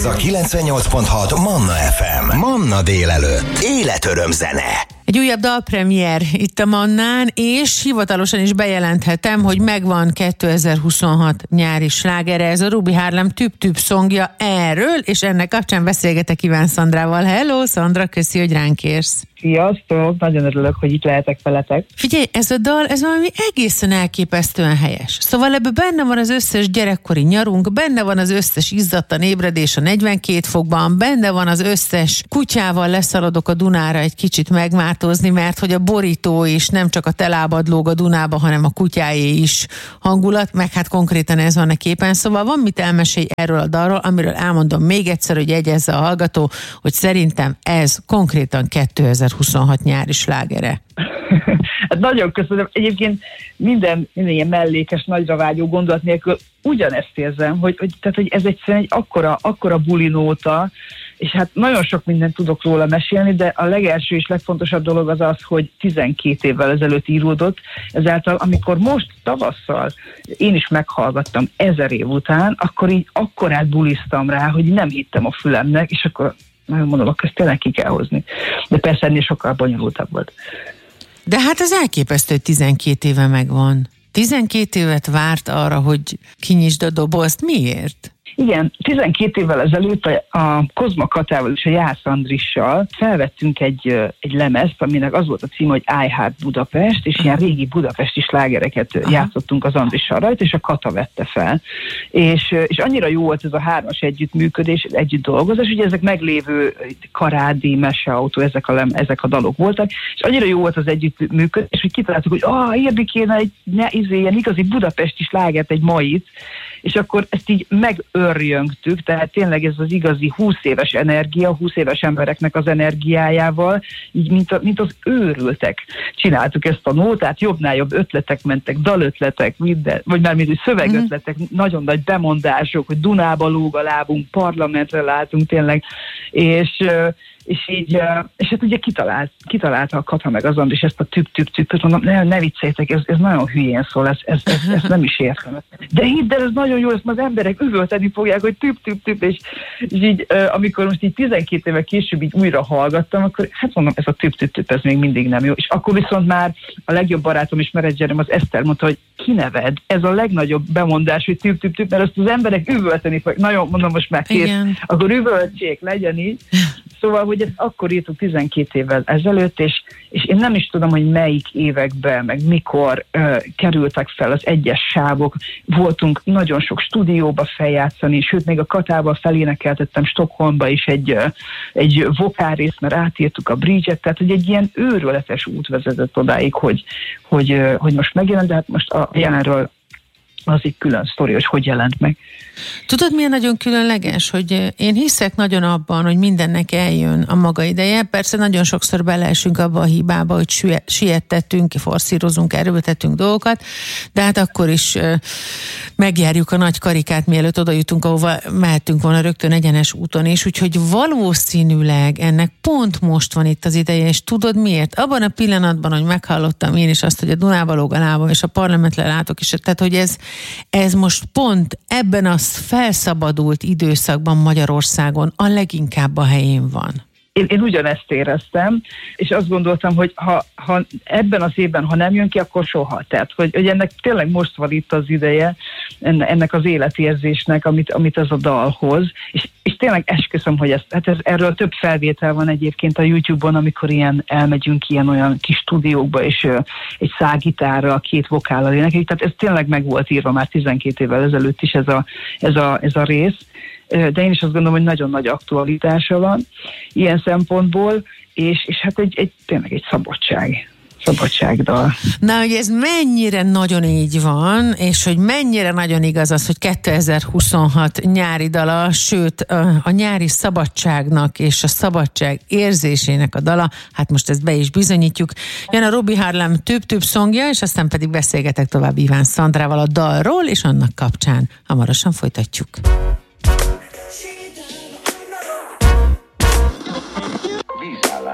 Ez a 98.6 Manna FM. Manna délelőtt. Életöröm zene. Egy újabb dalpremiér itt a Mannán, és hivatalosan is bejelenthetem, hogy megvan 2026 nyári slágere, ez a Ruby Harlem Tüp-Tüp szongja erről, és ennek kapcsán beszélgetek Iván Szandrával. Hello, Szandra, köszi, hogy ránk érsz. Sziasztok, nagyon örülök, hogy itt lehetek veletek. Figyelj, ez a dal, ez valami egészen elképesztően helyes. Szóval ebben benne van az összes gyerekkori nyarunk, benne van az összes izzadtan ébredés a 42 fokban, benne van az összes kutyával leszaladok a Dunára egy kicsit megmártozni, mert hogy a borító is nem csak a te lábad lóg a Dunába, hanem a kutyáé is hangulat, meg hát konkrétan ez van a képen. Szóval van mit elmesélj erről a dalról, amiről elmondom még egyszer, hogy jegyezze a hallgató, hogy szerintem ez konkrétan 2026 nyári slágere. Hát nagyon köszönöm. Egyébként minden ilyen mellékes, nagyra vágyó gondolat nélkül ugyanezt érzem, hogy ez egyszerűen egy akkora bulinóta, és hát nagyon sok mindent tudok róla mesélni, de a legelső és legfontosabb dolog az, hogy 12 évvel ezelőtt íródott, ezáltal amikor most tavasszal én is meghallgattam 1000 év után, akkor így akkorát buliztam rá, hogy nem hittem a fülemnek, és akkor nagyon mondom, akkor ezt tényleg ki kell hozni. De persze ennél sokkal bonyolultabb volt. De hát ez elképesztő, hogy 12 éve megvan. 12 évet várt arra, hogy kinyisd a dobozt. Miért? Igen, 12 évvel ezelőtt a Kozma Katával és a Jász Andrissal felvettünk egy lemezt, aminek az volt a címe, hogy I Heart Budapest, és ilyen régi budapesti slágereket játszottunk az Andrissal rajta, és a Kata vette fel. És annyira jó volt ez a hármas együttműködés, együtt dolgozás, ugye ezek meglévő Karádi, Meseautó, ezek a dalok voltak, és annyira jó volt az együttműködés, hogy kitaláltuk, hogy érni kéne ilyen igazi budapesti slágert, egy mait, és akkor ezt így megörjöngtük, tehát tényleg ez az igazi 20 éves energia, 20 éves embereknek az energiájával, így mint az őrültek csináltuk ezt a nótát, jobbnál jobb ötletek mentek, dalötletek, minden, vagy már mint szövegötletek, nagyon nagy bemondások, hogy Dunába lóg a lábunk, parlamentre látunk tényleg, és hát ugye kitalálta a Kata meg azon, és ezt a tüp-tüp-tüpöt, mondom, ne vicceljétek, ez nagyon hülyén szól, ezt nem is értem. De hidd el, ez nagyon jó, ezt az emberek üvölteni fogják, hogy tüp-tüp-tüp, és így amikor most így 12 évvel később így újra hallgattam, akkor hát mondom, ez a tüp-tüp-tüp, ez még mindig nem jó. És akkor viszont már a legjobb barátom és menedzserem, az Eszter mondta, hogy kineved, ez a legnagyobb bemondás, hogy tüp-tüp-tüp, mert azt az emberek üvölteni fogják. Nagyon mondom, most már kész, akkor üvöltsék, legyen így. Szóval, hogy ezt akkor írtuk 12 évvel ezelőtt, és én nem is tudom, hogy melyik években, meg mikor kerültek fel az egyes sávok. Voltunk nagyon sok stúdióba feljátszani, sőt, még a Katával felénekeltettem Stockholmba is egy vokálrészt, mert átírtuk a bridge-et, tehát hogy egy ilyen őrületes út vezetett odáig, hogy most megjelent, de hát most a jelenről az egy külön sztori, hogy jelent meg. Tudod, milyen nagyon különleges, hogy én hiszek nagyon abban, hogy mindennek eljön a maga ideje. Persze nagyon sokszor beleesünk abba a hibába, hogy siettettünk, forszírozunk, erőltetünk dolgokat, de hát akkor is megjárjuk a nagy karikát, mielőtt oda jutunk, ahova mehetünk volna rögtön egyenes úton is. Úgyhogy valószínűleg ennek pont most van itt az ideje, és tudod miért? Abban a pillanatban, hogy meghallottam én is azt, hogy a Dunába lóg a lábam, és a parlamentre látok, és tehát, hogy ez most pont ebben a felszabadult időszakban Magyarországon a leginkább a helyén van. Én ugyanezt éreztem, és azt gondoltam, hogy ha ebben az évben, ha nem jön ki, akkor soha. Tehát, hogy ennek tényleg most van itt az ideje, ennek az életérzésnek, amit ez a dal hoz, és tényleg esküszöm, hogy erről több felvétel van egyébként a YouTube-on, amikor elmegyünk olyan kis stúdiókba, és egy szágitárral, 2 vokállal énekeljük, tehát ez tényleg meg volt írva már 12 évvel ezelőtt is ez a rész, de én is azt gondolom, hogy nagyon nagy aktualitása van ilyen szempontból, és hát tényleg egy szabadságdal. Na, hogy ez mennyire nagyon így van, és hogy mennyire nagyon igaz az, hogy 2026 nyári dala, sőt a nyári szabadságnak és a szabadság érzésének a dala, hát most ezt be is bizonyítjuk. Jön a Ruby Harlem Tüp-Tüp szongja, és aztán pedig beszélgetek tovább Iván Szandrával a dalról, és annak kapcsán hamarosan folytatjuk.